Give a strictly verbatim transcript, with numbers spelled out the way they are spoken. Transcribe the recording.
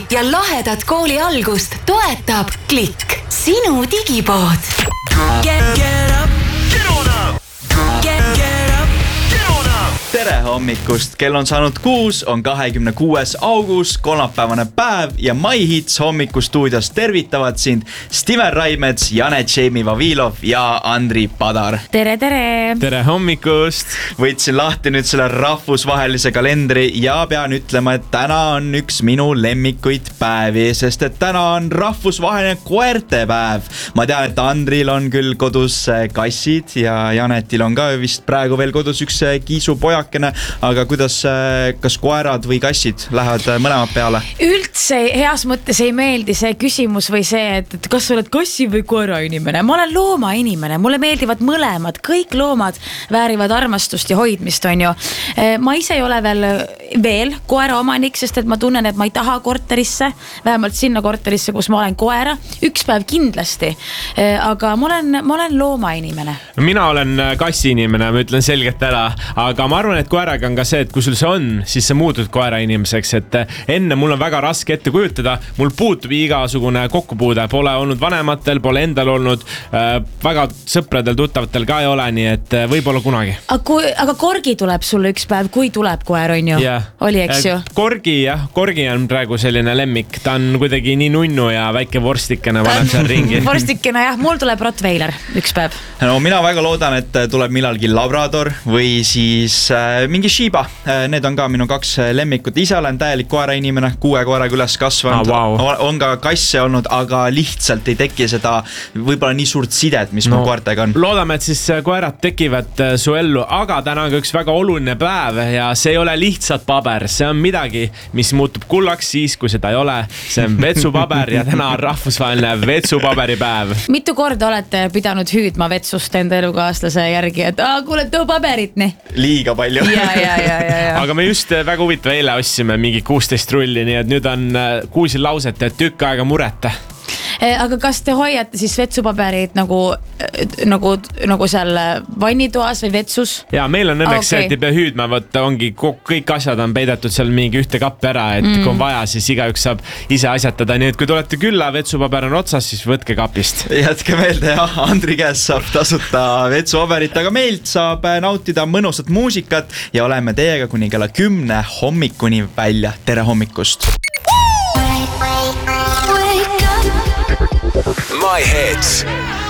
ja lahedat kooli algust toetab Klikk, sinu digipood. Get, get up, get on up, get, get up, get on up. Tere hommikust, kell on saanud kuus, on kahekümne kuues august, kolmapäevane päev ja My Hits hommikustuudios tervitavad sind Stiven Raimets, Janet Jamie Vavilov ja Andri Padar. Tere, tere! Tere hommikust! Võtsin lahti nüüd selle rahvusvahelise kalendri ja pean ütlema, et täna on üks minu lemmikuid päevi, sest et täna on rahvusvaheline koertepäev. Ma tean, et Andril on küll kodus kassid ja Janetil on ka vist praegu veel kodus üks kiisupojakene, aga kuidas, kas koerad või kassid lähevad mõlemad peale? Üldse heas mõttes ei meeldi see küsimus või see, et, et kas sa oled kassi või koera inimene. Ma olen looma inimene, mulle meeldivad mõlemad, kõik loomad väärivad armastust ja hoidmist, on ju. Ma ise ei ole veel, veel koera omanik, sest et ma tunnen, et ma ei taha korterisse, vähemalt sinna korterisse, kus ma olen koera. Üks päev kindlasti, aga ma olen, ma olen looma inimene. Mina olen kassi inimene, ma ütlen selgelt ära, aga ma arvan, et koeraga on ka see, et kui sul see on, siis sa muutud koera inimeseks, et enne mul on väga raske ette kujutada, mul puutub igasugune kokkupuude, pole olnud vanematel, pole endal olnud, äh, väga sõpradel, tuttavatel ka ei ole, nii et võib-olla kunagi. Aga, kui, aga korgi tuleb sulle üks päev, kui tuleb koer, on ju? Yeah. Oli, eks ju? Korgi, jah, korgi on praegu selline lemmik, ta on kuidagi nii nunnu ja väike vorstikene vaneb seal ringi. Vorstikene, jah, mul tuleb Rottweiler üks päev. No mina väga loodan, et tuleb millalgi Labrador või siis äh, mingi Shiba. Need on ka minu kaks lemmikut. Ise olen täielik koera inimene, kuue koeraga üles kasvanud. Ah, wow. On ka kasse olnud, aga lihtsalt ei teki seda võib-olla nii suurt sidet, mis no, mul koertega on. Loodame, et siis koerad tekivad su ellu, aga täna on ka üks väga oluline päev ja see ei ole lihtsalt paber. See on midagi, mis muutub kullaks siis, kui seda ei ole. See on vetsupaber ja täna on rahvusvaheline vetsupaberipäev. Mitu korda olete pidanud hüüdma vetsust enda elukaaslase järgi, et aa, kuule, too paberit, nii? Liiga palju. Ja, ja, ja, ja, ja. Aga me just väga huvitav eile ostsime mingi kuusteist rulli, nii et nüüd on kuusil lauset, et tükk aega mureta. Aga kas te hoiate siis vetsupaberid nagu, nagu, nagu seal vannitoas või vetsus? Ja meil on õnneks okay. see, et ei pea hüüdma, võtta ongi, kõik asjad on peidetud seal mingi ühte kappi ära, et mm. kui on vaja, siis igaüks saab ise asjatada, nii et kui tulete külla, vetsupaber on otsas, siis võtke kapist. Jätke meelde, jah, Andri käest saab tasuta vetsupaberit, aga meilt saab nautida mõnusat muusikat ja oleme teiega kuni kella kümne hommikuni välja. Tere hommikust! My Hits.